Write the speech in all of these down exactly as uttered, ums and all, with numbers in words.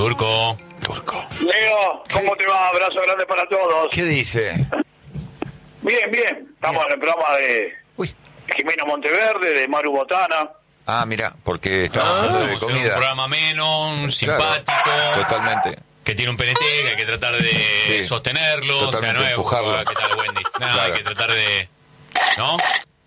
Turco. Turco. Leo, ¿cómo te va? Abrazo grande para todos. ¿Qué dice? Bien, bien. Estamos Bien. en el programa de Uy. Jimena Monteverde, de Maru Botana. Ah, mira, porque estamos Ah, hablando de un comida. programa menos, Claro, simpático. totalmente. Que tiene un P N T, que hay que tratar de Sí, sostenerlo. totalmente, o sea, no es, empujarlo. ¿qué tal, Wendy? Nada, Claro. hay que tratar de... ¿No?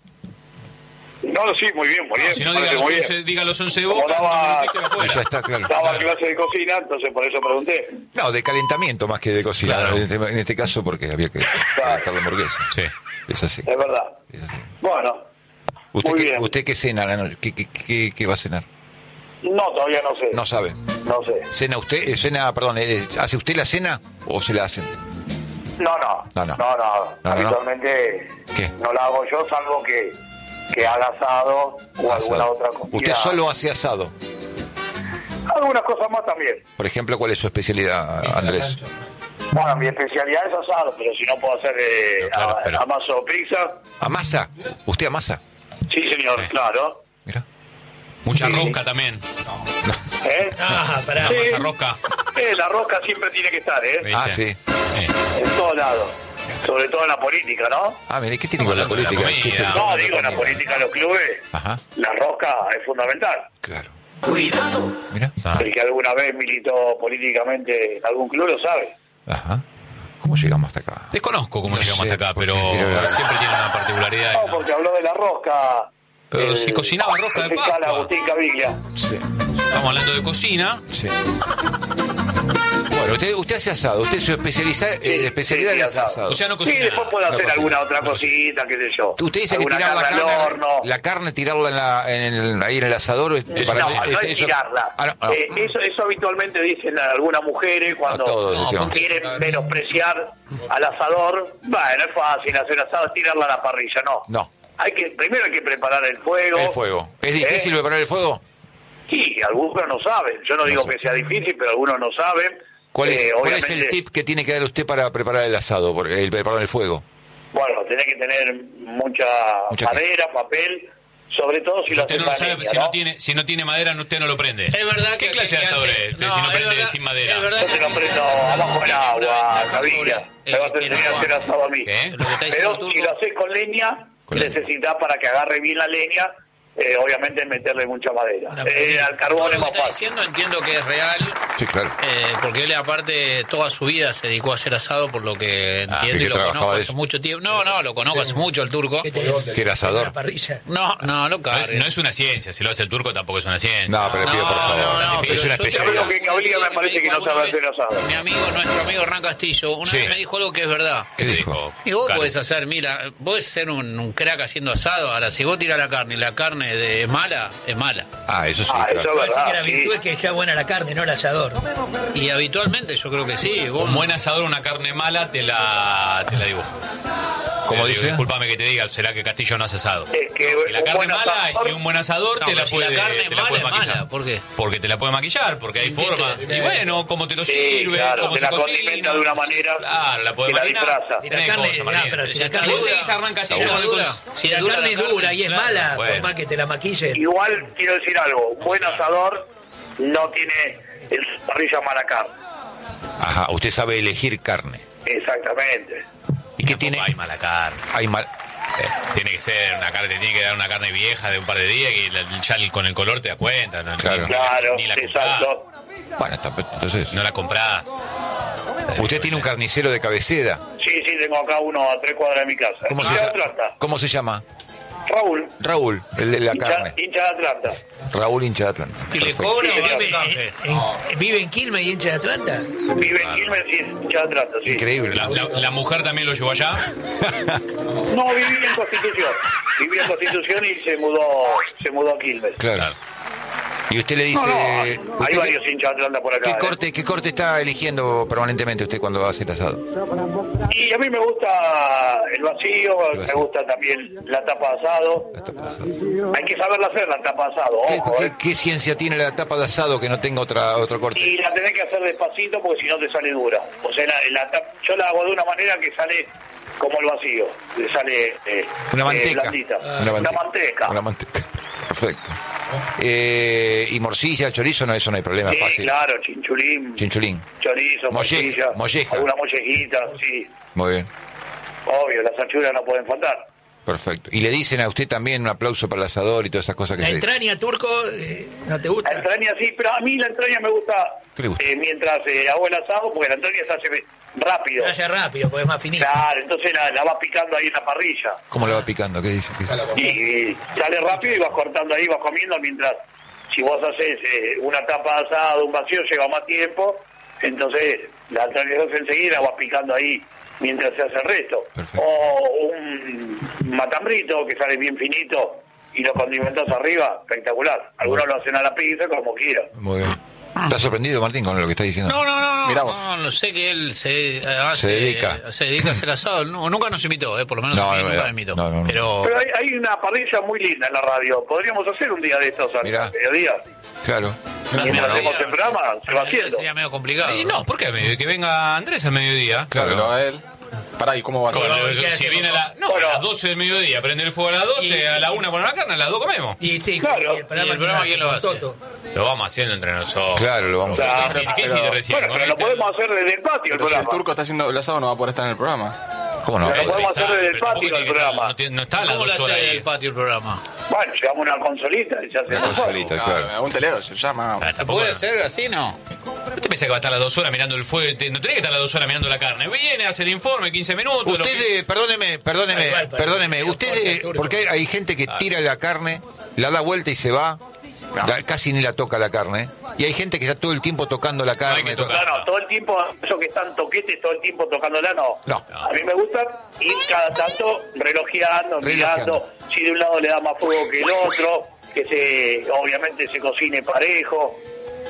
No, sí, muy bien, muy bien. Si no, me diga parece los, muy bien. once, diga los once de Como Boca, daba- no me afuera. Ya está, claro. Estaba en Claro. clase de cocina, entonces por eso pregunté. No, de calentamiento más que de cocina. Claro. En, este, en este caso porque había que calentar la hamburguesa. Sí. Es así. Es verdad. Es así. Bueno, ¿Usted, Muy qué, bien. ¿Usted qué cena a la noche? ¿Qué, qué, qué, qué va a cenar? no, todavía no sé. No sabe. No sé. ¿Cena usted? eh, cena, perdón, eh, ¿hace usted la cena o se la hacen? No, no. No, no. No, no. No, no, Habitualmente ¿Qué? no la hago yo, salvo que, que haga asado o alguna Asado. otra comida. ¿Usted solo hace asado? Algunas cosas más también. Por ejemplo, ¿cuál es su especialidad, Andrés? Bueno, mi especialidad es asado, pero si no puedo hacer eh, No, claro, a- pero- amaso pizza. ¿Amasa? ¿Usted amasa? Sí, señor, Sí. claro. Mira. Mucha Sí. rosca también. ¿Eh? Ah, pará. Sí. Esa rosca. Eh, la rosca siempre tiene que estar, ¿eh? ¿Viste? Ah, sí. Sí. En todos lados. Sobre todo en la política, ¿no? Ah, mire, ¿qué tiene con la Estamos hablando política? de la ¿Qué comida. tiene? No, digo, en la política de los clubes, Ajá, la rosca es fundamental. claro. Cuidado. Mira. Ah. El que alguna vez militó políticamente en algún club lo sabe. Ajá. ¿Cómo llegamos hasta acá? Desconozco cómo No llegamos sé, hasta acá, porque pero quiero ver. siempre tiene una particularidad. No, porque habló de la rosca. Pero el- si cocinaba rosca de el fiscal Pascua. Agustín Caviglia. Sí, Estamos hablando de cocina. sí. Bueno, usted, usted hace asado. Usted su especializa, eh, Sí, especialidad sí, sí, es asado. asado. O sea, no Sí, cocina. después puede No hacer cocina. alguna otra No cosita, qué sé yo. Usted dice que Alguna tirar la carne carne, al horno. la carne, tirarla en la, en el, ahí en el asador. eh, Eso para- no, eh, no es eso- tirarla. Ah, no, no. Eh, eso, eso habitualmente dicen algunas mujeres cuando A todos, decimos. quieren menospreciar al asador. Bueno, es fácil hacer asado, es tirarla a la parrilla, no. No. Hay que, primero hay que preparar el fuego. El fuego. ¿Es difícil ¿Eh? preparar el fuego? Sí, algunos no saben. Yo no, digo sé. que sea difícil, pero algunos no saben. ¿Cuál es, Eh, cuál es el obviamente, tip que tiene que dar usted para preparar el asado, por- el preparar el fuego? Bueno, tenés que tener mucha, Mucha madera, papel, sobre todo si Si lo usted haces no lo a sabe, leña, si ¿no? no tiene, si no tiene madera, no- usted no lo prende. Es verdad ¿Qué que clase de que asador hace- es este si no es prende verdad- sin madera? Es verdad Yo te lo que prendo hace- abajo del agua, una ventaja Caviglia. sobre Me vas a el que enseñar no a hacer hace. asado a mí. ¿Qué? Lo que está Pero diciendo Turco. si lo haces con leña, Con leña. necesitas para que agarre bien la leña, eh, obviamente meterle mucha madera. Una Eh, pregunta. al carbón Todo es lo más que está fácil. diciendo entiendo que es real, Sí, claro. eh, porque él aparte toda su vida se dedicó a hacer asado, por lo que entiendo sí, y que lo trabajaba conozco de hace eso. mucho tiempo. No, no, lo conozco hace mucho el Turco. Que era asador. parrilla. No, no, no No, cargue. no es una ciencia, si lo hace el turco tampoco es una ciencia. No, pero le pido por No, favor. no, no, es pero una yo te especialidad. hablo que Caviglia me parece que no sabe hacer asado. Mi amigo, nuestro amigo Hernán Castillo, una Sí. vez me dijo algo que es verdad. ¿Qué dijo? Y vos Claro. podés hacer, mira, podés ser un, un crack haciendo asado. Ahora, si vos tirás la carne y la carne de- es mala, es mala. Ah, eso sí, Ah, eso claro. es Así que verdad. la sí. virtud es que sea buena la carne, no el asador. Y habitualmente yo creo que sí. Vos Un buen asador, una carne mala, te la, te la dibujo. ¿Cómo Te dice? digo, discúlpame que te diga, será que Castillo no hace asado. Es que Y la un carne buen mala asador- y un buen asador No, te la pero si puede, la carne te la mala puede es maquillar. mala, ¿por qué? Porque te la puede maquillar, porque hay ¿Y qué te- forma. Y bueno, cómo te lo Sí, sirve, claro, cómo te se la cocina. condimenta de una manera Claro, la puede que la marinar. disfraza. Y la Tenés carne, cosas, ah, María. pero si la Si carne vos dura- seguís a Hernán Castillo Si con la el dura- cos- Si la dura carne es dura y es claro, mala, bueno. por más que te la maquillen. Igual quiero decir algo, un buen asador no tiene en su parrilla mala carne. Ajá, usted sabe elegir carne. Exactamente. ¿Y qué Tampoco tiene? hay mala carne. Hay mal. Eh, Tiene que ser una carne, te tiene que dar una carne vieja de un par de días que la- ya el- con el color te das cuenta. No, Claro. Ni, Claro, ni la comprás. exacto. Bueno, está- entonces. No la comprás. Usted tiene un carnicero de cabecera. Sí, sí, tengo acá uno a tres cuadras de mi casa. ¿Cómo se, Hincha de llama? Atlanta. ¿Cómo se llama? Raúl, Raúl, el de la hincha, carne. hincha de Atlanta. Raúl hincha de Atlanta. ¿Y le Perfecto. cobra o Sí, hace Vive canje? en, en- vive en Quilmes y hincha de Atlanta. Vive en Quilmes y es hincha de Atlanta, sí. Increíble. La, la- la mujer también lo llevó allá. No, vivía en Constitución. Vivía en Constitución y se mudó, se mudó a Quilmes. Claro. Y usted le dice. No, no, hay ¿usted qué- varios hinchas de Atlanta por acá. ¿Qué ¿eh? corte, ¿Qué corte está eligiendo permanentemente usted cuando va a hacer asado? Y a mí me gusta el vacío, El me vacío. gusta también la tapa de asado. La tapa de asado. Hay que saberla hacer la tapa de asado, ¿Qué, ojo, qué- ¿eh? qué ciencia tiene la tapa de asado que no tenga otra otro corte? Y la tenés que hacer despacito porque si no te sale dura. O sea, la, la tap- yo la hago de una manera que sale como el vacío, le sale eh, Una eh, manteca. blandita. Una Una manteca. manteca. Una manteca. Perfecto. Eh, y morcilla, chorizo, no, eso no hay problema, Sí, fácil. claro, chinchulín, Chinchulín. chorizo, Molle- morcilla, molleja. alguna mollejita, sí. Muy bien, Obvio, las anchuras no pueden faltar. perfecto. Y le dicen a usted también un aplauso para el asador y todas esas cosas que La se entraña, Turco, eh, ¿no te La gusta? entraña sí, pero a mí la entraña me gusta, ¿Qué le gusta? eh, mientras eh, hago el asado, porque la entraña se hace rápido. Se hace rápido, porque es más finito. Claro, entonces la, la vas picando ahí en la parrilla. ¿Cómo le va picando? ¿Qué dice? ¿Qué dice? Y, y sale rápido y vas cortando ahí, vas comiendo, mientras si vos haces eh, una tapa de asado, un vacío, lleva más tiempo, entonces la entraña enseguida vas picando ahí mientras se hace el resto. Perfecto. O un matambrito que sale bien finito y lo condimentas arriba, espectacular. Algunos lo hacen a la pizza, como quieran. Muy bien. ¿Estás sorprendido, Martín, con lo que está diciendo? No, no, no, no, Mirá vos. no, no sé que él se hace, Se dedica. se dedica a hacer asado. No, nunca nos invitó, eh, por lo menos No, a mí no, nunca no, me invitó. no, no, no. Pero, Pero hay, hay una parrilla muy linda en la radio. Podríamos hacer un día de estos al Mirá. mediodía. Claro. Mientras hacemos el programa, se va haciendo. sería medio complicado. Y no, ¿por qué? Que venga Andrés al mediodía. Claro. Que lo haga él. Pará, ¿y cómo va a Como, ser? si viene a, la, no, Bueno. a las doce del mediodía, prende el fuego a las doce, Y- a la una ponemos la carne, a las dos comemos. Y sí, Claro. y el programa, ¿Y el programa quién lo hace? Toto. Lo vamos haciendo entre nosotros. Claro, lo vamos a Claro, hacer. ¿Qué pero- hiciste recién? Bueno, pero lo ¿Comiste? podemos hacer desde el patio el Pero si el programa. Turco está haciendo el asado, no va a poder estar en el programa. ¿Cómo no? Pero lo podemos hacer desde el Pero tampoco patio tiene el que estar- programa. No, tiene- no está a las ¿Cómo lo dos horas hace ahí. el patio el programa? Bueno, llevamos una consolita y se hace Una todo. consolita, claro. A un teleo se llama. Ah, ¿Se tampoco puede no. hacer así, no? ¿Usted piensa que va a estar las dos horas mirando el fuego? Te- No tiene que estar las dos horas mirando la carne. Viene, hace el informe, quince minutos. lo Usted, que- eh, perdóneme, perdóneme, Tal cual, para- perdóneme. para- Usted, para- eh, para- porque hay, hay gente que tira la carne, la da vuelta y se va, la- casi ni la toca la carne. Y hay gente que está todo el tiempo tocando la hay carne. que to- tocar. No, no, todo el tiempo, esos que están toquetes, todo el tiempo tocándola, no. No. A mí me gusta ir cada tanto relojeando, Relojeando. mirando, si de un lado le da más fuego que el otro, que se, obviamente se cocine parejo.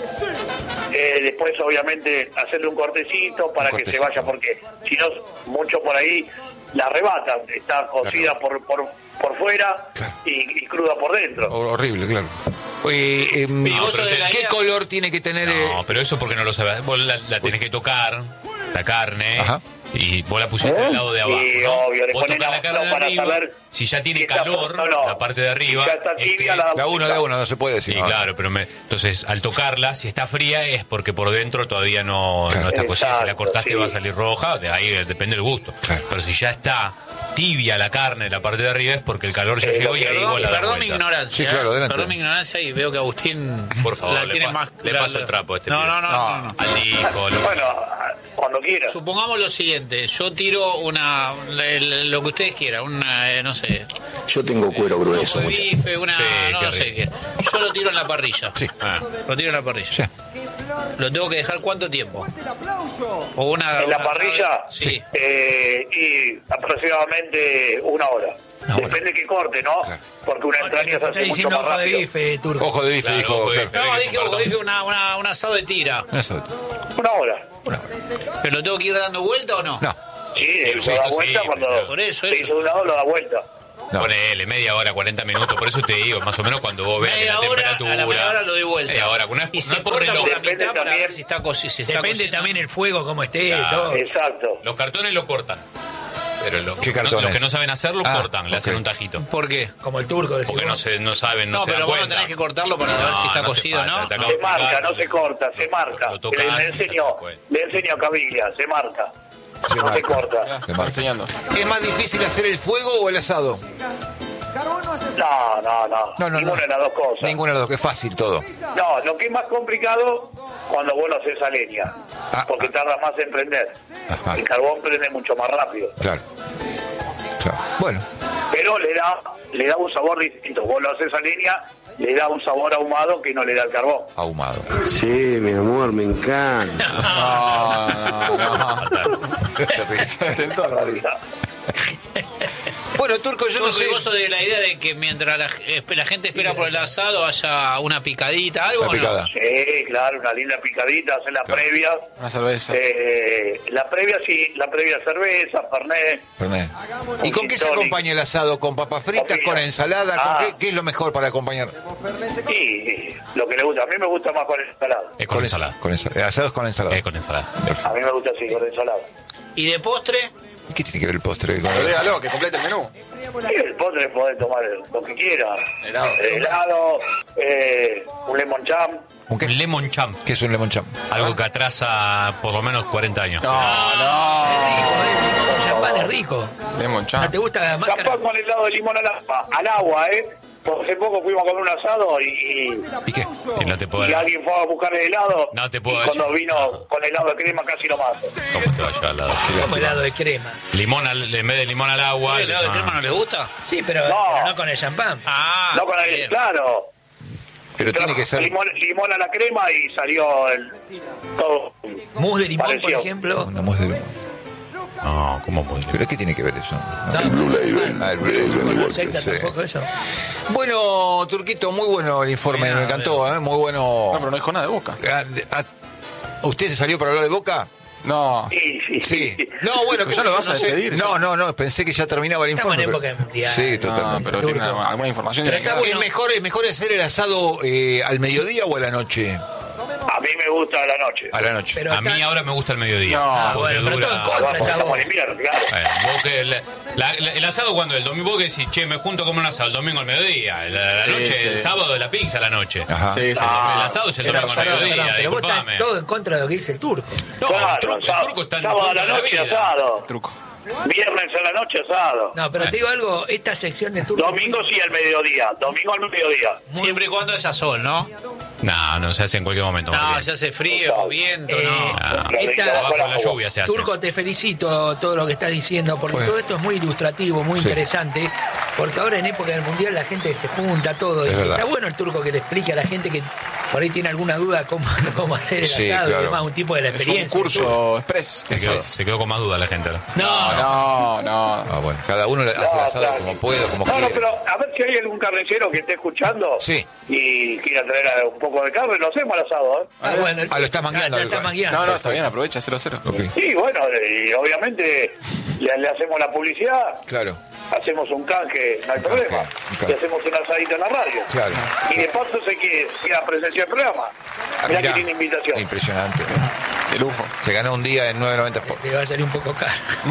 Eh, después, obviamente, hacerle un cortecito para Un que se cortecito. vaya, porque si no, mucho por ahí la arrebatan. Está cocida por, por, por fuera Claro. y, y cruda por dentro. Hor- Horrible, claro. Eh, eh, Y vos pero sos de te- la ¿Qué idea- color tiene que tener? eh? No, pero eso porque no lo sabes. Vos la, la tenés que tocar, la carne, Ajá. y vos la pusiste ¿Eh? del lado de abajo. Sí, ¿no? obvio, le Vos ponés tocás la- la carne no, de para arriba, saber si ya tiene si está- calor, no, no. la parte de arriba. Si ya está es tibia, que- la- La uno de uno, no se puede decir. Sí, no. claro, pero me, entonces al tocarla, si está fría es porque por dentro todavía no, Claro. no está cocida. Si la Exacto, cortaste sí. va a salir roja, de ahí depende del gusto. Claro. Pero si ya está tibia la carne, la parte de arriba es porque el calor ya Eh, llegó lo y que- ahí Perdón, vos la das perdón mi vuelta. ignorancia. Sí, claro, ¿eh? adelante. Perdón mi ignorancia y veo que Agustín Por favor, la le tiene pa- más. le la- paso el trapo a este no, pibe. no, no, no, no. Al disco, lo- Bueno, cuando quieras. Supongamos lo siguiente, yo tiro una, el- lo que ustedes quieran, una, eh, no sé, Yo tengo cuero un grueso, ojo de muchacho. bife, una, Sí, no, qué no sé rico. qué. Yo lo tiro en la parrilla. Sí. Ah. Lo tiro en la parrilla. Sí. ¿Lo tengo que dejar cuánto tiempo? ¿O una, ¿En la una parrilla? asada- Sí. Eh, y aproximadamente una hora. Depende que corte, ¿no? Claro. Porque una entraña se Está hace mucho diciendo más ojo de rápido. bife, Turco. Ojo de bife, Claro, dijo. ojo de claro. bife. No, dije, ojo, dije una, una, un asado de tira. Eso. Una hora. ¿Pero lo tengo que ir dando vuelta o no? No, Sí, Sí, lo sí, da sí, vuelta sí, cuando pero- Por eso, se eso. hizo de un lado, lo da vuelta. no. Ponele media hora, cuarenta minutos, por eso te digo, más o menos cuando vos veas que Media la hora, temperatura. a la media hora lo doy vuelta. Media hora, no es, y no se es por corta reloj. por la Depende mitad para también- ver si está, coci- si está Depende cocinando. también el fuego, cómo esté, Claro. todo. Exacto. Los cartones lo cortan. Pero los, ¿Qué no- cartones? los que no saben hacerlo Ah, cortan, le hacen ok. un tajito. ¿Por qué? Como el Turco, decís Porque no, vos. se, no saben, no, No, se pero dan vos no cuenta. tenés que cortarlo para ver No, si está no hace cocido, falta, ¿no? te No. acabo Se marca, explicar. no se corta, se marca. Lo tocás le, y le ya te enseño, das cuenta. le enseño a Cabilia, se marca. Se no marca. se corta. Se Está marca. enseñando. ¿Es más difícil hacer el fuego o el asado? No, no, no. No, no, Ninguna no. de las dos cosas. Ninguna de las dos, que es fácil todo. No, lo que es más complicado cuando vos lo haces a leña. Ah, porque ah. tarda más en prender. Ajá. El carbón prende mucho más rápido. Claro. Claro. Bueno, Pero le da, le da un sabor distinto. Vos lo haces a leña, le da un sabor ahumado que no le da el carbón. ahumado. Sí, mi amor, me encanta. No, no, no. Tentó, Rodrigo. Bueno, Turco, yo no Turco, sé. ¿y vos sos de la idea de que mientras la, eh, la gente espera por el asado haya una picadita, algo La o no? picada. Sí, claro, una linda picadita, hacer la Claro. previa. Una cerveza. Eh, la previa sí, la previa cerveza, fernet. Fernet. ¿Y con qué se Tonic. acompaña el asado? ¿Con papas fritas? Papilla. ¿Con ensalada? ¿Con Ah. qué, qué es lo mejor para acompañar? Y lo que le gusta, a mí me gusta más con ensalada. Es con ensalada. Con ensalada. Asado es con ensalada. Es con ensalada. A mí me gusta así, con ensalada. ¿Y de postre? ¿Qué tiene que ver el postre con Agrégalo, que complete el menú. Sí, el postre podés tomar lo que quieras. Helado. Helado, eh, un lemon cham. ¿Un qué? Un lemon champ. ¿Qué es un lemon champ? Algo que atrasa por lo menos cuarenta años. No, no. El champán es rico. Lemon ¿No champ. te gusta más Champán con helado de limón al agua, al agua, ¿eh? Porque hace poco fuimos con un asado y, ¿Y qué? Y no te puedo y alguien fue a buscar el helado. No te puedo y decir. cuando vino con helado de crema casi lo mata. ¿Cómo te va a llevar al lado? como helado de crema? Limón al- en vez de limón al agua. ¿El helado de crema no le gusta? Sí, pero No. pero no con el champán. Ah, No con el, bien. claro. Pero tiene que ser Limón, limón a la crema y salió el, todo. Mousse de limón, por Pareció. ejemplo. una mousse de limón. No, ¿cómo puede? ¿Pero qué tiene que ver eso? No, El Blue Label. Ah, el Blue Label, no igual acepta que sé. tampoco eso. Bueno, Turquito, muy bueno el informe, Mira, me encantó, ¿eh? Muy bueno. No, pero no dijo nada de Boca. Ah, de- ah, ¿Usted se salió para hablar de Boca? No. Sí, sí, Sí. No, bueno, Pero ya lo vas a no sé. despedir, No, ya. no, no, pensé que ya terminaba el Estamos informe. en pero- época mundial. Sí, No, totalmente. pero tiene una- alguna información. Pero tiene que está dar. bueno. ¿Es mejor, ¿Es mejor hacer el asado eh, al mediodía o a la noche? A mí me gusta la noche. A la noche. Pero A acá- mí ahora me gusta el mediodía. No, Ah, porque bueno, pero dura- todo en contra. Vamos, estamos en invierno, claro. Bueno, vos que la- la- la- el asado cuando el domingo vos que decís, che, me junto como un asado el domingo al mediodía, la, la Sí, noche, sí. el sábado de la pizza a la noche. Ajá. Sí, sí. Ah, El asado es el Pero, domingo al perdón, mediodía, perdón, pero vos disculpame. estás todo en contra de lo que dice el turco. No, Claro, el, truco, el sábado- truco está en sábado a contra la de la noche vida. asado. Truco. Viernes a la noche asado. No, pero te digo algo, esta sección de turco... Domingo sí al mediodía. Domingo al mediodía. Siempre y cuando haya sol, ¿no? No, no se hace en cualquier momento. No, Martín. se hace frío, viento, Eh, no. Ah, esta- bajo la lluvia se hace. Turco, te felicito todo lo que estás diciendo, porque Bueno. todo esto es muy ilustrativo, muy Sí. interesante, porque ahora en época del Mundial la gente se junta todo, y Es verdad. está bueno el Turco que le explique a la gente que por ahí tiene alguna duda cómo, cómo hacer el Sí, asado y claro. demás, un tipo de la Es un experiencia. curso express. Se quedó, se quedó con más duda la gente. ¿no? No, No, no. Ah, bueno, cada uno le hace el No, asado claro. como pueda, como No, no, quiera. pero a ver si hay algún carnicero que esté escuchando Sí. y quiera traer a- un poco de carne, lo hacemos al asado, ¿eh? Ah, bueno, el- Ah, lo estás mangueando, ya algo. está mangueando. No, no, está bien, aprovecha cero cero. Ok, Sí, bueno, y obviamente le, le hacemos la publicidad, claro, hacemos un canje, no hay problema, un canje. y hacemos un asadito en la radio. claro. Y de paso sé que queda presencia del programa. Ah, Mirá mirá, que tiene invitación. Impresionante. De lujo. Se ganó un día en nueve noventa por. Te va a salir un poco caro.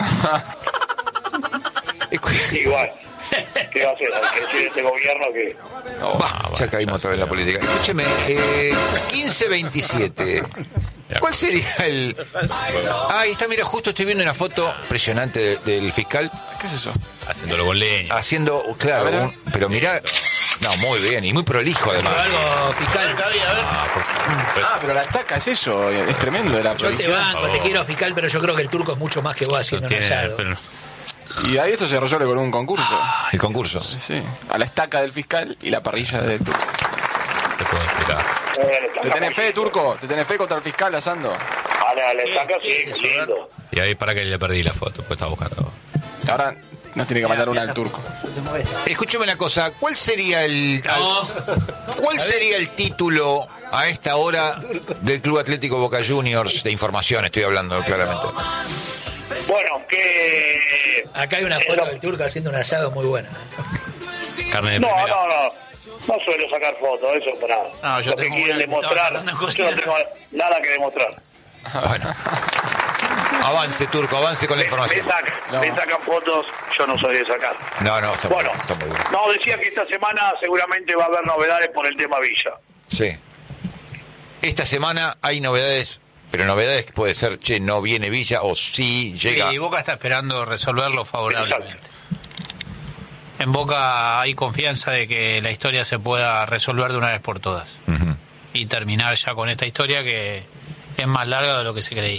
Igual. ¿Qué va a hacer? Hay que decir este gobierno que... Bah, ya caímos otra vez en la política. Escúcheme, eh, quince veintisiete. ¿Cuál sería el...? Ah, ahí está, mira, justo estoy viendo una foto impresionante de- del fiscal ¿Qué es eso? Haciéndolo con leña. haciendo, claro, A ver, a ver. un- pero mira, no, muy bien, y muy prolijo Pero además. algo fiscal. Ah, por- Ah, pero la estaca es eso. Es tremendo de la Yo te prolijidad. banco, te quiero fiscal, pero yo creo que el turco es mucho más que vos haciendo un tiene- asado. pero- Y ahí esto se resuelve con un concurso. El concurso. Sí, sí. A la estaca del fiscal y la parrilla del turco. te puedo explicar. Eh, ¿Te tenés fe, turco? ¿Te tenés fe contra el fiscal asando? A la, la estaca sí, lindo. Y ahí para que le perdí la foto, pues estaba buscando. Ahora nos tiene que mandar una al turco. Escúcheme una cosa, ¿cuál sería el No. cuál sería el título a esta hora del Club Atlético Boca Juniors de información? Estoy hablando claramente. Bueno, que... Acá hay una foto del turco haciendo un asado muy buena. Carne de No, primera. no, no. No suelo sacar fotos, eso para No, yo los que tengo quieren una- demostrar. estaba hablando de Yo no cocina. tengo nada que demostrar. Bueno. Avance, Turco, avance con la Me, me información. sacan, me sacan fotos, yo no soy de sacar. No, no, está muy Bueno, bien, está muy bien. no, decía que esta semana seguramente va a haber novedades por el tema Villa. Sí. Esta semana hay novedades, pero novedades que puede ser, che, no viene Villa o sí llega. Y Boca está esperando resolverlo favorablemente. En Boca hay confianza de que la historia se pueda resolver de una vez por todas. Ujú. Y terminar ya con esta historia que es más larga de lo que se creía.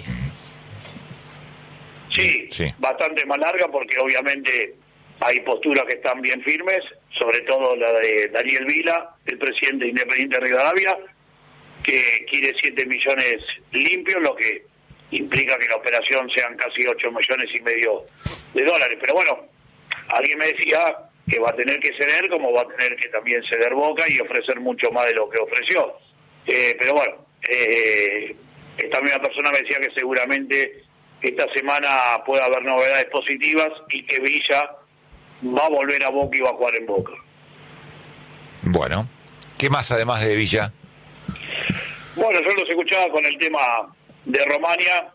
Sí, Sí. bastante más larga porque obviamente hay posturas que están bien firmes, sobre todo la de Daniel Vila, el presidente de Independiente Rivadavia, que quiere siete millones limpios, lo que implica que la operación sean casi ocho millones y medio de dólares. Pero bueno, alguien me decía que va a tener que ceder, como va a tener que también ceder Boca y ofrecer mucho más de lo que ofreció. Eh, pero bueno, eh, esta misma persona me decía que seguramente esta semana puede haber novedades positivas y que Villa va a volver a Boca y va a jugar en Boca. Bueno, ¿qué más además de Villa? Bueno, yo los escuchaba con el tema de Romania,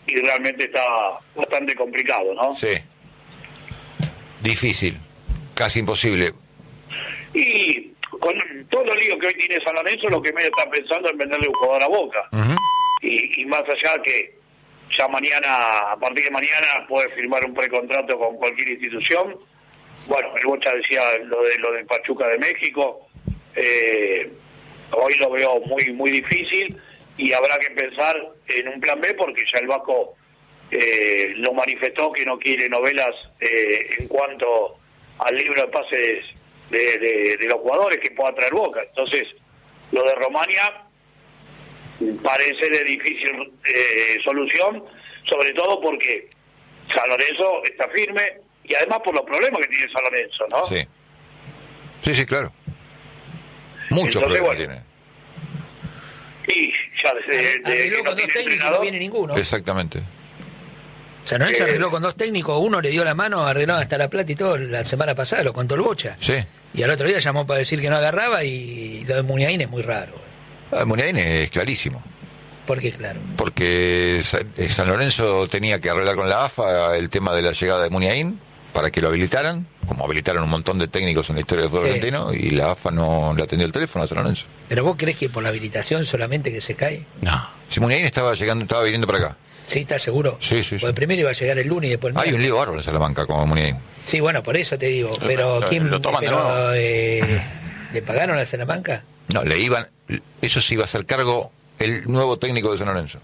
y realmente está bastante complicado, ¿no? Sí. Difícil, casi imposible. Y con todos los líos que hoy tiene San Lorenzo, lo que medio está pensando es venderle un jugador a Boca. Uh-huh. y, y más allá que ya mañana, a partir de mañana, puede firmar un precontrato con cualquier institución. Bueno, el Bocha decía lo de lo de Pachuca de México. Eh, hoy lo veo muy muy difícil y habrá que pensar en un plan B, porque ya el Vasco eh, lo manifestó que no quiere novelas eh, en cuanto al libro de pases de, de, de los jugadores que pueda traer Boca. Entonces, lo de Romania parece de difícil eh, solución, sobre todo porque San Lorenzo está firme y además por los problemas que tiene San Lorenzo, ¿no? Sí, sí, sí, claro. Muchos Entonces, problemas bueno, tiene. Y ya desde de, Arregló que con no dos tiene técnicos, entrenador, no viene ninguno. Exactamente. San Lorenzo Eh, arregló con dos técnicos, uno le dio la mano, arregló hasta la plata y todo la semana pasada, lo contó el Bocha. Sí. Y al otro día llamó para decir que no agarraba y lo de Muniain es muy raro. Ah, Muniain es clarísimo. Porque claro. Porque San San Lorenzo tenía que arreglar con la A F A el tema de la llegada de Muniain para que lo habilitaran, como habilitaron un montón de técnicos en la historia del fútbol Sí. argentino, y la A F A no le atendió el teléfono a San Lorenzo. ¿Pero vos crees que por la habilitación solamente que se cae? No. Si Muniain estaba llegando, estaba viniendo para acá. ¿Sí, estás seguro? Sí, sí, sí. Porque primero iba a llegar el lunes y después el Hay un miércoles. lío bárbaro en Salamanca con Muniain. Sí, bueno, por eso te digo. Pero Lo- ¿quién lo toman de pero, nuevo. eh, ¿le pagaron a Salamanca? No, le iban, eso se iba a hacer cargo el nuevo técnico de San Lorenzo.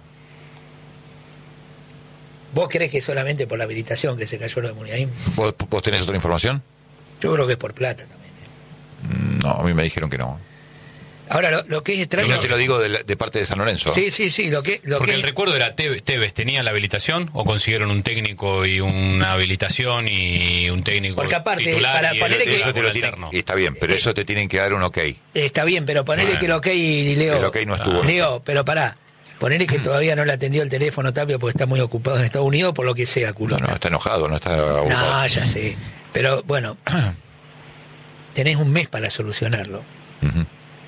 ¿Vos crees que solamente por la habilitación que se cayó lo de Muniain? ¿Vos, vos tenés otra información? Yo creo que es por plata también. ¿eh? No, a mí me dijeron que no. Ahora, lo, lo que es Yo extraño... no te lo digo de, la- de parte de San Lorenzo. Sí, sí, sí, lo que, lo Porque que el recuerdo era Tevez, Tevez, ¿tenían la habilitación o consiguieron un técnico y una habilitación y un técnico Porque aparte, titular para y el ponerle otro que- Eso te lo tienen, alterno? y está bien, pero eso te tienen que dar un ok. está bien, pero ponele Bueno. que el ok, Leo... El ok no estuvo. Leo, pero pará. Ponele que todavía no le atendió el teléfono Tapia porque está muy ocupado en Estados Unidos, por lo que sea, culo. No, no, está enojado, no está No, agotado. ya sé. Pero bueno, tenés un mes para solucionarlo. Ujú.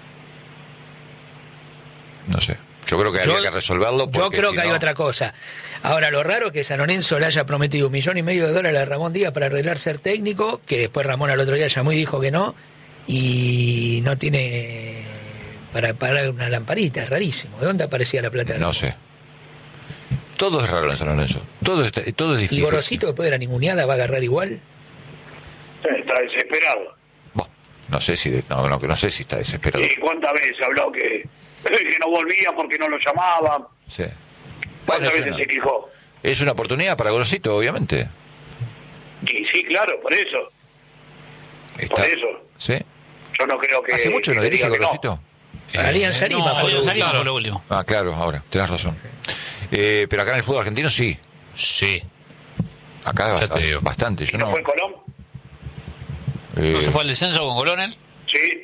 No sé. Yo creo que Yo- había que resolverlo. Yo porque creo si que hay no- otra cosa. Ahora, lo raro es que San Lorenzo le haya prometido un millón y medio de dólares a Ramón Díaz para arreglar ser técnico, que después Ramón al otro día llamó y dijo que no, y no tiene para pagar una lamparita, es rarísimo. ¿De dónde aparecía la plata? de No Ramón? sé. Todo es raro en San Lorenzo. Todo, está, todo es ¿Y difícil. Gorosito después de la ninguneada va a agarrar igual? está desesperado. Buah, no sé si no, no, no sé si está desesperado. ¿Y cuántas veces habló que, que no volvía porque no lo llamaban? Sí. Bueno, ¿Cuántas es veces una, se quejó? es una oportunidad para Gorosito, obviamente. Y sí, claro, por eso. Está- Por eso. ¿Sí? Yo no creo que... ¿Hace mucho que no le dirige diga que no. Gorosito? Alianza Lima no, fue lo Alianza último. Lima fue lo último. Ah, claro, ahora, tenés razón. Eh, pero acá en el fútbol argentino sí. Sí. Acá Ya bast- te digo. bastante. Yo ¿No no. fue en Colón? eh, ¿No se fue al descenso con Colonel? Sí.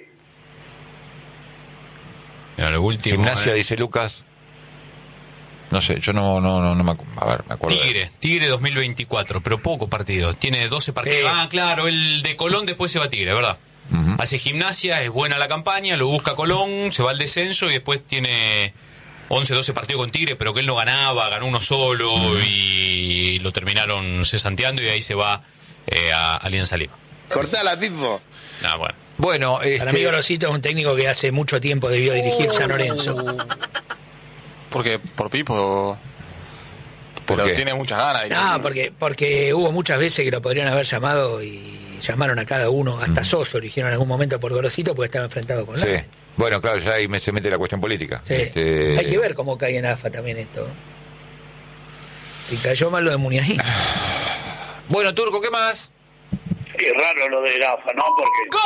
Mira, lo último. Gimnasia, eh. dice Lucas. No sé, yo no, no, no, no me acu- A ver, me acuerdo. de- Tigre, Tigre dos mil veinticuatro, pero pocos partidos. Tiene doce partidos. Sí. Ah, claro, el de Colón después se va a Tigre, ¿verdad? Ujú. Hace Gimnasia, es buena la campaña, lo busca Colón, se va al descenso y después tiene once, doce partidos con Tigre, pero que él no ganaba, ganó uno solo y lo terminaron cesanteando y ahí se va eh, a Alianza Lima. Cortala, Pipo. Ah, bueno. Bueno, este, Para mí Gorosito es un técnico que hace mucho tiempo debió dirigir San Lorenzo. Porque por Pipo. ¿Por Pero qué? tiene muchas ganas. y- No, porque, porque hubo muchas veces que lo podrían haber llamado y llamaron a cada uno, hasta Soso eligieron en algún momento por Gorosito porque estaba enfrentado con sí. Lange. Bueno, claro, ya ahí me- se mete la cuestión política. Sí. Este, Hay que ver cómo cae en A F A también esto. Si cayó mal lo de Muniain. Bueno, Turco, ¿qué más? Es raro lo de Rafa, ¿no? Porque...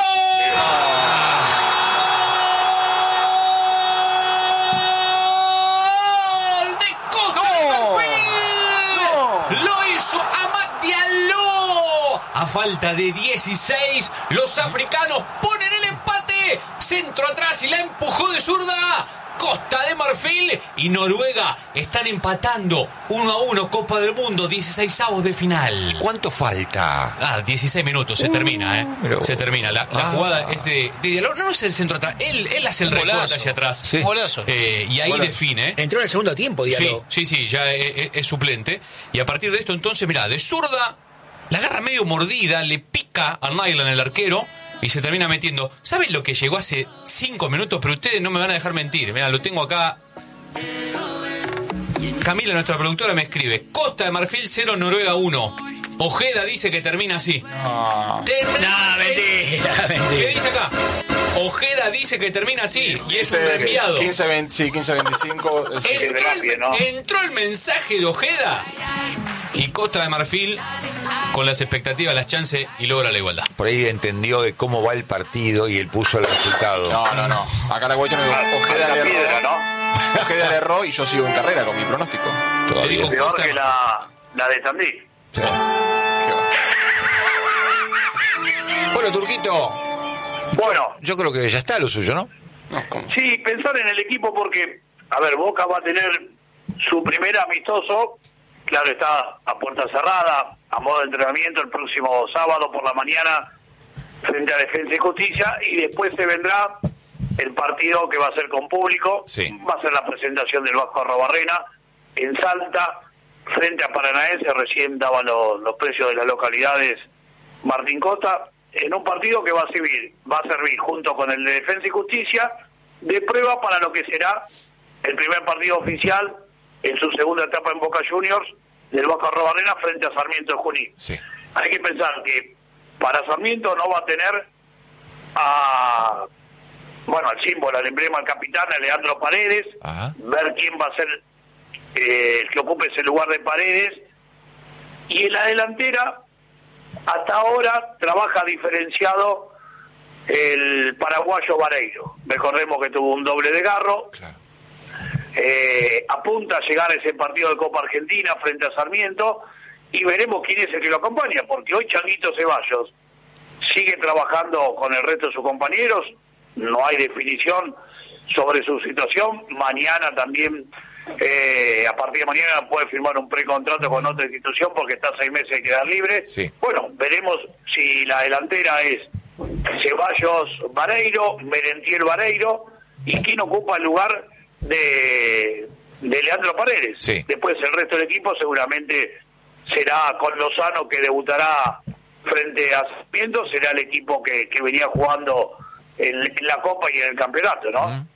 ¡Gol de Costa de Marfil! Lo hizo Amad Diallo. A falta de dieciséis, los africanos ponen el empate. centro atrás y la empujó de zurda. Costa de Marfil y Noruega están empatando uno a uno, Copa del Mundo, dieciseisavos de final. ¿Cuánto falta? Ah, dieciséis minutos, se uh, termina, ¿eh? Pero... Se termina. La, la ah. jugada es de, de... No, no es el centro atrás, él, él hace el recorte hacia atrás. Sí. Golazo. Eh, y ahí Golazo. define. Entró en el segundo tiempo, Diallo. Sí, sí, sí, ya es, es, es suplente. Y a partir de esto, entonces, mirá, de zurda, la agarra medio mordida, le pica a Nyland, el arquero, y se termina metiendo. ¿Saben lo que llegó hace cinco minutos? Pero ustedes no me van a dejar mentir. Mirá, lo tengo acá. Camila, nuestra productora, me escribe: Costa de Marfil cero, Noruega uno. Ojeda dice que termina así. No, Termina... no mentira, mentira. ¿Qué dice acá? Ojeda dice que termina así y es un reenviado. quince veinte, sí, quince veinticinco. Entró el, entró el mensaje de Ojeda y Costa de Marfil con las expectativas, las chances y logra la igualdad. Por ahí entendió de cómo va el partido y él puso el resultado. No, no, no. Acá la cuestión es Ojeda le erró, ¿no? Ojeda le erró y yo sigo en carrera con mi pronóstico. Todavía. Es peor que la, la de Tandí. Sí. Bueno, Turquito. Bueno. Yo creo que ya está lo suyo, ¿no? No, ¿cómo? Sí, pensar en el equipo porque, a ver, Boca va a tener su primer amistoso, claro, está a puerta cerrada, a modo de entrenamiento el próximo sábado por la mañana frente a Defensa y Justicia, y después se vendrá el partido que va a ser con público, sí. Va a ser la presentación del Vasco Arrobarrena en Salta, frente a Paranaense. Recién daba los, los precios de las localidades Martín Costa, en un partido que va a servir, va a servir junto con el de Defensa y Justicia de prueba para lo que será el primer partido oficial en su segunda etapa en Boca Juniors del Vasco Arrobarrena frente a Sarmiento de Junín. Sí. Hay que pensar que para Sarmiento no va a tener a, bueno, al símbolo, al emblema, al capitán, a Leandro Paredes. Ajá. Ver quién va a ser eh, el que ocupe ese lugar de Paredes. Y en la delantera, hasta ahora, trabaja diferenciado el paraguayo Vareiro. Recordemos que tuvo un doble de Garro. Claro. Eh, apunta a llegar a ese partido de Copa Argentina frente a Sarmiento y veremos quién es el que lo acompaña, porque hoy Changuito Ceballos sigue trabajando con el resto de sus compañeros, no hay definición sobre su situación. Mañana también, eh, a partir de mañana puede firmar un precontrato con otra institución porque está seis meses de quedar libre. Sí. Bueno, veremos si la delantera es Ceballos Vareiro, Merentiel Vareiro, y quién ocupa el lugar de, de Leandro Paredes. Sí. Después el resto del equipo seguramente será con Lozano, que debutará frente a Sarmiento, será el equipo que, que venía jugando en la Copa y en el campeonato, ¿no? Uh-huh.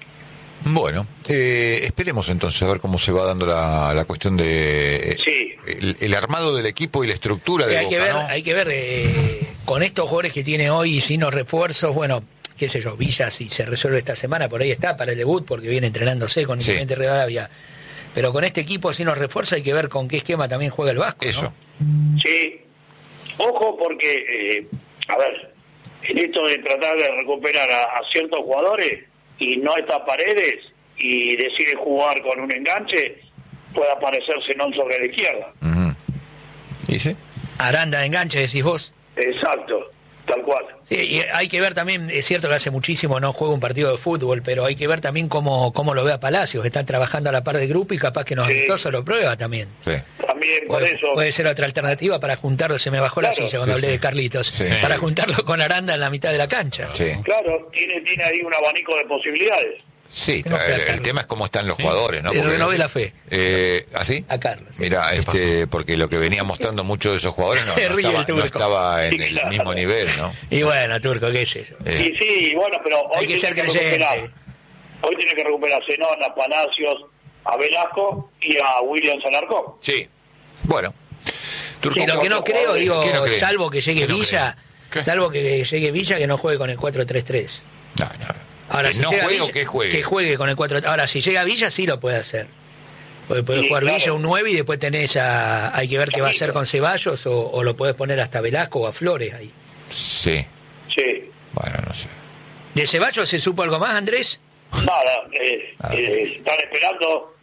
Bueno, eh, esperemos entonces a ver cómo se va dando la, la cuestión de eh, sí. el, el armado del equipo y la estructura de hay Boca, que ver, ¿no? Hay que ver eh, con estos jugadores que tiene hoy y sin los refuerzos, bueno, qué sé yo, Villa, si se resuelve esta semana, por ahí está para el debut porque viene entrenándose con Independiente sí. Rivadavia. Pero con este equipo sin los refuerzos hay que ver con qué esquema también juega el Vasco, Eso. ¿no? Sí. Ojo porque, eh, a ver, en esto de tratar de recuperar a, a ciertos jugadores y no está Paredes y decide jugar con un enganche, puede aparecer Zenón sobre la izquierda. Uh-huh. ¿Y sí? Aranda de enganche, decís vos. Exacto, tal cual. Sí, y hay que ver también, es cierto que hace muchísimo no juega un partido de fútbol, pero hay que ver también cómo, cómo lo ve a Palacios, que están trabajando a la par de grupo y capaz que nos Sí. amistosos lo prueba también. Sí. También por Puede, eso. puede ser otra alternativa para juntarlo, se me bajó Claro. la silla cuando Sí, hablé sí. de Carlitos, Sí. para juntarlo con Aranda en la mitad de la cancha. Sí. Claro, tiene, tiene ahí un abanico de posibilidades. Sí, Tengo fe a el, el Carlos. tema es cómo están los jugadores, ¿no? Pero Porque- no ve la fe. Eh, ¿Así? A Carlos. Mira, este, porque lo que venía mostrando muchos de esos jugadores no, Se no ríe el estaba, no turco. estaba en Sí, el claro. mismo nivel, ¿no? Y bueno, Turco, qué sé yo. Eh, Y sí, bueno, pero hoy Hay que ser tiene recuperar, creyente. hoy tiene que recuperar a Zenón, a Palacios, a Velasco y a William Alarcón. sí. Bueno. Turco, Sí, lo que no creo, digo, ¿Qué no cree? salvo que llegue ¿Qué no Villa, cree? ¿Qué? salvo que llegue Villa, que no juegue con el cuatro tres tres. No, no. Ahora, Que si no llega juegue o Villa, que juegue. Que juegue con el cuatro. Ahora, si llega Villa, sí lo puede hacer. Puede, puede Sí, jugar claro. Villa un nueve y después tenés a... Hay que ver qué va a hacer con Ceballos o, o lo podés poner hasta Velasco o a Flores ahí. Sí. Sí. Bueno, no sé. ¿De Ceballos se supo algo más, Andrés? Nada, eh, Ah. eh, están esperando,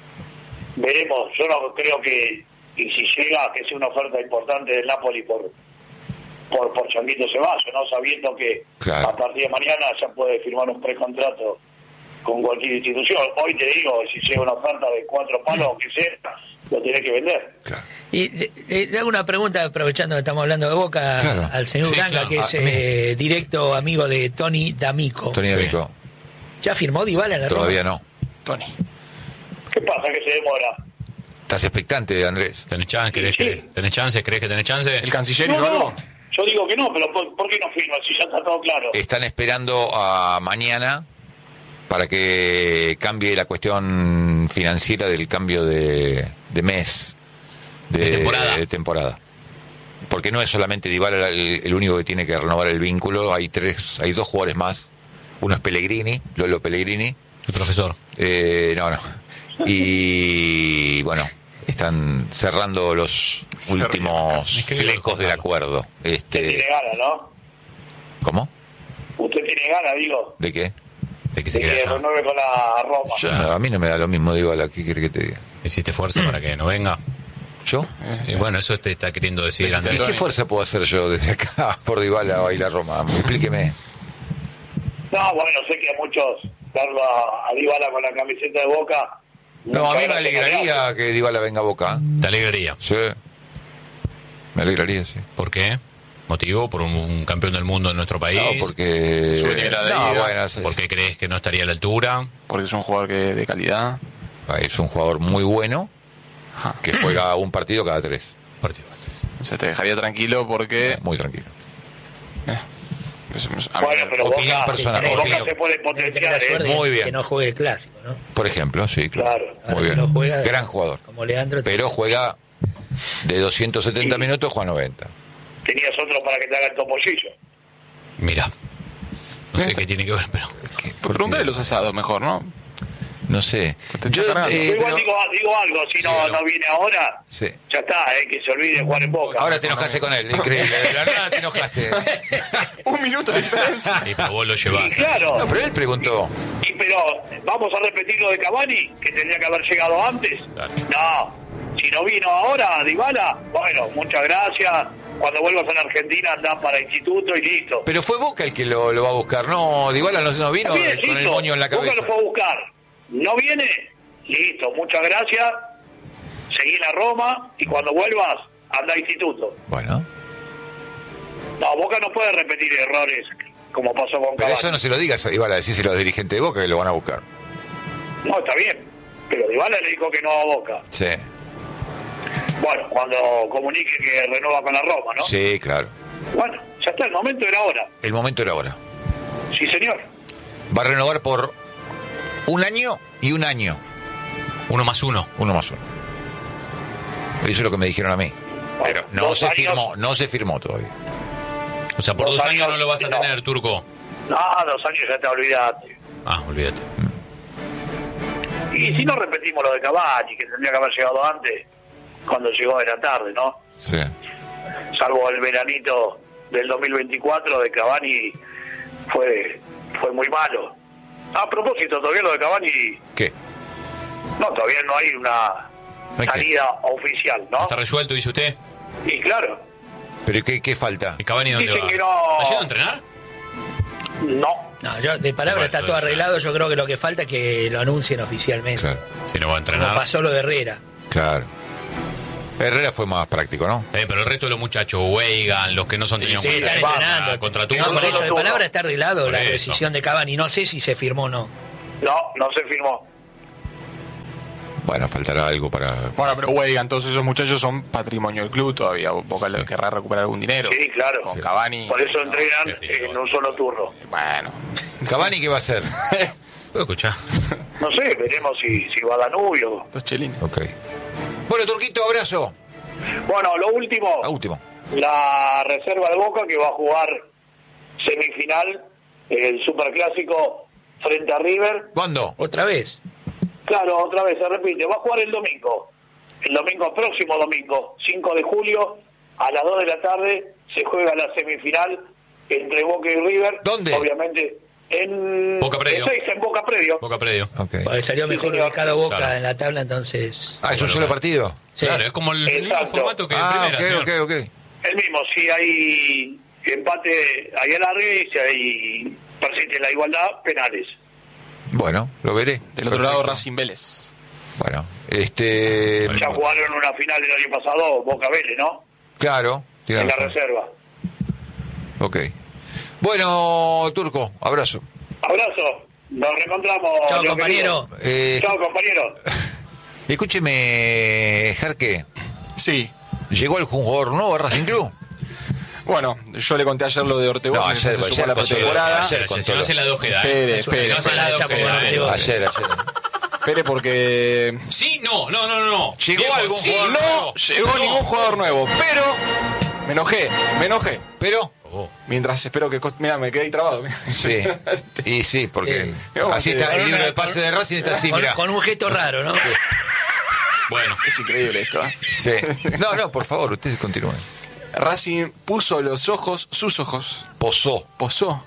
veremos. Yo no creo que, y si llega, que sea una oferta importante del Napoli por por, por Changuito Ceballos, ¿no? Sabiendo que claro. a partir de mañana ya puede firmar un precontrato con cualquier institución. Hoy te digo, si llega una oferta de cuatro palos o que sea, lo tenés que vender. Claro. Y le, le hago una pregunta, aprovechando que estamos hablando de Boca, claro. al señor Sí, Uranga, claro. que es Ah, eh, directo amigo de Tony D'Amico. Tony D'Amico. ¿Ya firmó Dybala en la Todavía Roma? no. Tony. ¿Qué pasa que se demora? ¿Estás expectante, Andrés? ¿Tenés chance? ¿Crees Sí. que tenés chance? ¿Crees que tenés chance? ¿El canciller No, hizo algo? no, yo digo que no, pero ¿por, por qué no firma si ya está todo claro? Están esperando a mañana para que cambie la cuestión financiera del cambio de, de mes, de, De temporada. de temporada. Porque no es solamente Dybala el, el único que tiene que renovar el vínculo, hay tres, hay dos jugadores más. Uno es Pellegrini, Lolo Pellegrini. El profesor. Eh, no, no. Y bueno, están cerrando los últimos Es que quiero flecos del contarlo. acuerdo. Usted tiene Este, ganas, ¿no? ¿Cómo? Usted tiene ganas, digo, ¿De qué? De que se de que quede allá. renueve con la Roma. Yo, no, a mí no me da lo mismo, digo, a la que quiere que te diga. ¿Hiciste fuerza para que no venga? ¿Yo? Sí, bueno, eso te está queriendo decir ¿Y Andrés. qué fuerza puedo hacer yo desde acá por Dybala a ir a Roma? Explíqueme. No, bueno, sé que a muchos darlo a, a Dybala con la camiseta de Boca. No, a mí me nunca alegraría que Dybala venga a Boca. Te alegraría. Sí. Me alegraría, sí. ¿Por qué? ¿Motivo? ¿Por un, un campeón del mundo en nuestro país? No, porque... Su nivel de No, ida. bueno, sí, ¿Por qué crees que no estaría a la altura? Porque es un jugador que de calidad. es un jugador muy bueno Ajá. que juega un partido cada tres. Partido. O sea, te dejaría tranquilo porque... Muy tranquilo. Eh, pues, pues, a mí- Bueno, pero Opinión Boca, personal, Boca opinión. se puede Tiene que tener potenciar, la ¿eh? suerte Muy de bien. que no juegue el clásico, ¿no? Por ejemplo, sí, claro. Claro. Ahora Muy si bien. lo juega, Gran jugador. Como Leandro. Pero juega de doscientos setenta Sí. minutos, juega noventa. Tenías otro para que te haga el topollillo. Mira. No sé qué tiene que ver, pero... Pues pregúntale los asados mejor, ¿no? No sé. Te Yo, está cargando. eh, Yo igual pero- digo, digo algo, si no, Sí, no viene ahora, Sí. ya está, ¿eh? Que se olvide de jugar en Boca. Ahora te enojaste con él, increíble. De la nada te enojaste. Un minuto de diferencia. Sí, pero vos lo Y llevás. claro, No, pero él preguntó. y, pero vamos a repetir lo de Cavani, que tendría que haber llegado antes. Claro. No, si no vino ahora, Dybala, bueno, muchas gracias. Cuando vuelvas a la Argentina andás para instituto y listo. Pero fue Boca el que lo, lo va a buscar. No, Dybala no, no vino Bien, con el listo. moño en la Boca cabeza. lo fue a buscar. ¿No viene? Listo, muchas gracias. Seguí en la Roma y cuando vuelvas, anda a instituto. Bueno, No, Boca no puede repetir errores como pasó con pero Cavani. eso no se lo digas a Dybala, decíselo a los dirigentes de Boca que lo van a buscar. No, está bien. Pero Dybala le dijo que no a Boca. Sí, Bueno, cuando comunique que renueva con la Roma, ¿no? sí, claro. Bueno, ya está, el momento era ahora. El momento era ahora. Sí, señor. Va a renovar por un año y un año. Uno más uno. Uno más uno. Eso es lo que me dijeron a mí. Pero no dos se años- firmó, no se firmó todavía. O sea, por Dos dos años años, no lo vas a no. tener, Turco. No, dos años ya te olvidaste. Ah, olvídate. Y si no repetimos lo de Cavani, que tendría que haber llegado antes, cuando llegó era tarde, ¿no? Sí. Salvo el veranito del dos mil veinticuatro de Cavani fue fue muy malo. A propósito, todavía lo de Cavani, ¿Qué? no, todavía no hay una ¿No hay qué? salida oficial, ¿no? ¿Está resuelto, dice usted? Y claro, ¿Pero qué, qué falta? ¿Y Cavani dónde Dicen va? que no. ¿Está yendo a entrenar? no. No, yo de palabra Bueno, está todo entonces, arreglado. Yo creo que lo que falta es que lo anuncien oficialmente. Claro, Si no va a Como entrenar. pasó lo de Herrera. claro. Herrera fue más práctico, ¿no? Eh, pero el resto de los muchachos, Weigan, los que no son tenidos Sí, en cuenta, están va, entrenando. contra No, Turco. por eso de Turco. palabra está arreglado Por la eso. decisión de Cavani. No sé si se firmó o no. No, no se firmó. Bueno, faltará algo para... Bueno, pero Weigan, todos esos muchachos son patrimonio del club todavía. Boca le querrá recuperar algún dinero. Sí, claro. Con Cavani. Por eso entrenan sí, sí, en un solo turno. Bueno. ¿Cavani qué va a hacer? ¿Puedo escuchar? No sé, veremos si, si va Danubio. Dos chelines. Ok. Bueno, Turquito, abrazo. Bueno, lo último, A último. la reserva de Boca que va a jugar semifinal, el superclásico frente a River. ¿Cuándo? ¿Otra vez? Claro, otra vez se repite, va a jugar el domingo, el domingo próximo domingo, cinco de julio, a las dos de la tarde se juega la semifinal entre Boca y River. ¿Dónde? Obviamente en Boca Predio. en seis, en Boca Predio. Boca Predio. Ok. Porque salió mejor Sí, señor. ubicado Boca Claro. en la tabla, entonces. Ah, ¿es un Bueno, solo bueno. partido? Sí. Claro, es como el mismo Exacto. formato que en Ah, primera, ok, señor. ok, ok. El mismo, si hay empate, hay alargue, y si hay persiste la igualdad, penales. Bueno, lo veré. Del otro lado, Racing Vélez. Bueno, este... Ya jugaron una final del año pasado, Boca Vélez, ¿no? Claro, tiene En la razón. reserva. Ok. Bueno, Turco, abrazo. Abrazo, nos reencontramos. Chao, Dios compañero. querido. Eh, Chao, compañero. escúcheme, Jarque, Sí. ¿llegó algún jugador nuevo a Racing Club? Bueno, yo le conté ayer lo de Ortegos, No, que ayer, se ayer sumó a la contó- pretemporada. ayer Ayer, contó si no lo- hace la dos queda, Espere, ¿eh? espere, Si no hace la dos espere. queda, ¿eh? Está Ayer, ayer. Espere porque Sí, no, no, no, no. Llegó Viejo, algún sí, jugador no llegó no. ningún jugador nuevo, pero me enojé, me enojé. Pero, Oh. Mientras espero que... cost- Mira, me quedé ahí trabado. sí, y sí, porque Eh, así está el con libro una- de pase de Racing, está así, con, mirá. con un gesto raro, ¿no? Bueno, Es increíble esto, ¿eh? Sí. No, no, por favor, ustedes continúen. Racing puso los ojos, sus ojos, Posó. posó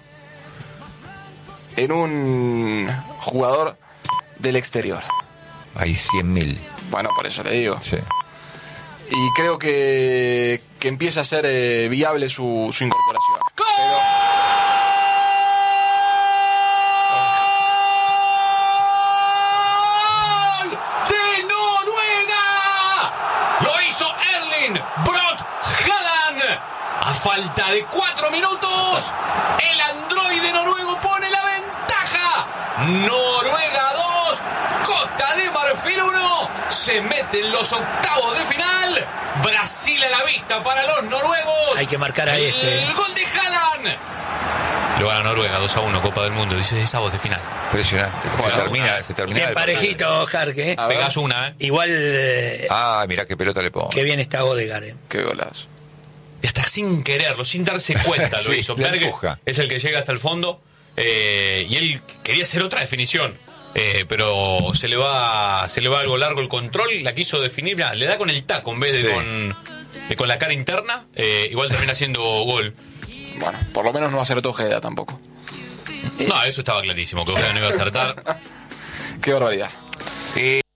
en un jugador del exterior. Hay cien mil. Bueno, por eso le digo. Sí. Y creo que, que empieza a ser eh, viable su, su incorporación. ¡Gol de Noruega! Lo hizo Erling Brot Haaland. A falta de cuatro minutos, el androide noruego pone la ventaja. Noruega dos, Costa de Marfil uno. Se mete en los octavos de final. Brasil a la vista para los noruegos. Hay que marcar a el este. El gol de Haaland. Lo gana Noruega dos a uno, Copa del Mundo, dieciséis avos de final. Impresionante. Bueno, se termina, bueno. se termina. Bien el partido. parejito, Jarque. ¿eh? A ver. Pegás una, ¿eh? Igual, eh, Ah, mirá qué pelota le pongo. qué bien está Odegaard. ¿eh? Qué golazo. Y hasta sin quererlo, sin darse cuenta lo Sí, hizo. la Berge empuja. es el que llega hasta el fondo eh, y él quería hacer otra definición, eh, pero se le va se le va algo largo el control, la quiso definir, mirá, le da con el taco en vez de Sí. con, de con la cara interna, eh, igual termina siendo gol. Bueno, por lo menos no acertó Ojeda tampoco. No, eso estaba clarísimo, que Ojeda no iba a acertar. Qué barbaridad. Eh,